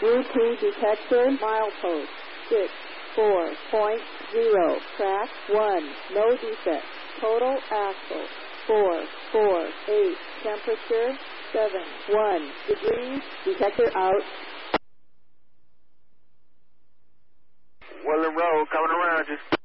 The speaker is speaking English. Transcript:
Bluetooth detector, milepost 64.0, track 1, no defect. Total axle 448, temperature 71 degrees, detector out. Welland Road, coming around, just